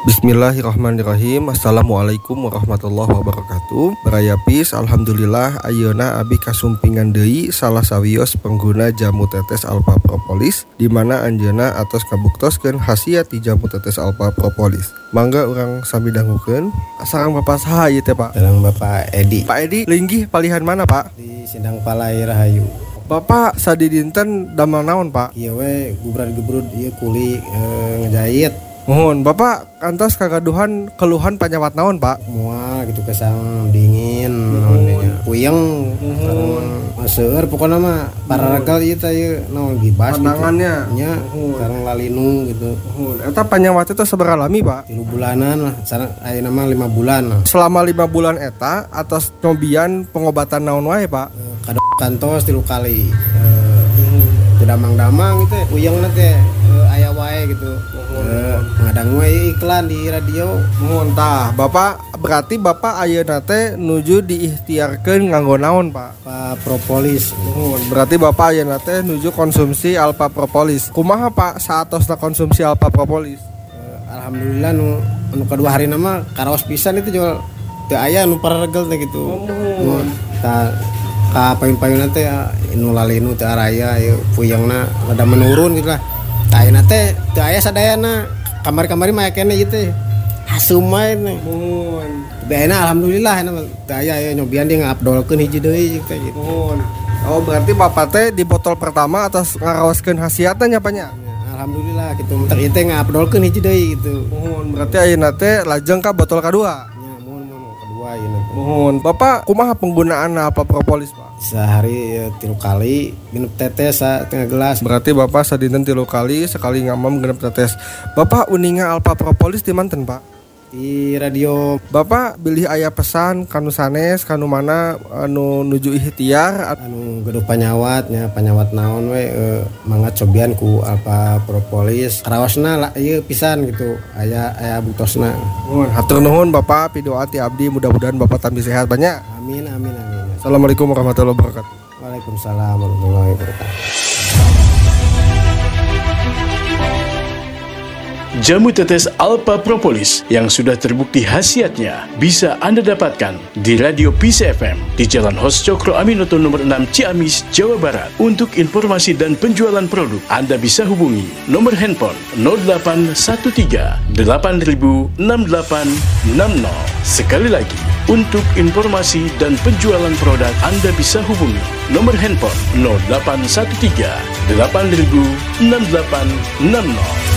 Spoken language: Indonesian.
Bismillahirrahmanirrahim. Assalamualaikum warahmatullahi wabarakatuh. Berayapis, alhamdulillah ayeuna abi kasumpingan deui salah sawios pengguna jamu tetes alpha propolis, di mana anjeunna atos kabuktoskeun khasiat ti jamu tetes alpha propolis. Mangga urang sami dangukeun. Sareng Bapak saha ieu teh, Pak? Sareng Bapak Edi. Pak Edi, linggih palihan mana, Pak? Di Sindang Palai Rahayu. Bapak sadi dinten damel naon, Pak? Ieu we gubrad-gebrud ieu kuli ngejahit. Mohon, Bapak kantos kagaduhan keluhan panyawat naon, Pak? Moal gitu kesang dingin naonnya. Puyeng sareng maseur pokona mah pararegal ieu teh ieu naon gibas pandangannya gitu. Nya sareng lalinu gitu. Eta panyawat itu seberapa lami, Pak? 3 bulanan lah, sareng ayeuna mah 5 bulan lah. Selama 5 bulan eta atas nyobian pengobatan naon wae, Pak? Kadok kantos 3 kali. Damang-damang gitu puyengna teh aya wae gitu. Ngadang wae iklan di radio. Mohon tah, Bapak berarti Bapak ayeuna teh nuju diikhtiarkeun nganggo naon, Pak? Alpha propolis. Mohon, berarti Bapak ayeuna teh nuju konsumsi alpha propolis. Kumaha, Pak, saatosna konsumsi alpha propolis? Alhamdulillah nu kedua hari nama karaos pisan itu jual teu aya nu pararegel teh gitu. Tah ka payun-payunna teh nu lalinu teu araya ieu puyengna rada menurun gitu lah. Tah ayeuna teh teu aya sadayana. Kamari-kamari mah kene ieu teh hasum wae teh. Mohon. Beena alhamdulillah enak teu aya nyobian dia ngabdolkeun hiji deui teh gitu. Mohon. Oh, berarti Bapak teh di botol pertama atas ngaraoskeun khasiatna nya, Pak nya? Alhamdulillah gitu. Mentek ieu teh ngabdolkeun hiji deui gitu. Mohon, berarti ayeuna teh lajeng ka botol kadua. Kedua ieu. Mohon, Bapak kumaha penggunaan alpha propolis, Pak? Sehari 3 kali minum tetes setengah gelas. Berarti Bapak sadinten 3 kali, sekali ngamam genep tetes. Bapak uninga alpha propolis di manten, Pak? Di radio. Bapak bilih aya pesan kanu sanes, kanu mana anu nuju ikhtiar Anu geduh panyawatnya, panyawat naon we mangga cobian ku alpha propolis. Karaosna lah ieu pisan gitu. Aya buktosna. Mohon hatur nuhun Bapak, pidoa ti abdi mudah-mudahan Bapak tambah sehat banyak. Amin amin amin. Assalamualaikum warahmatullahi wabarakatuh. Waalaikumsalam warahmatullahi wabarakatuh. Jamu tetes alpha propolis yang sudah terbukti khasiatnya bisa Anda dapatkan di Radio Peace FM di Jalan Hos Cokro Aminoto nomor 6 Ciamis, Jawa Barat. Untuk informasi dan penjualan produk, Anda bisa hubungi nomor handphone 0813 8000 6860. Sekali lagi, untuk informasi dan penjualan produk, Anda bisa hubungi nomor handphone 0813 8000 6860.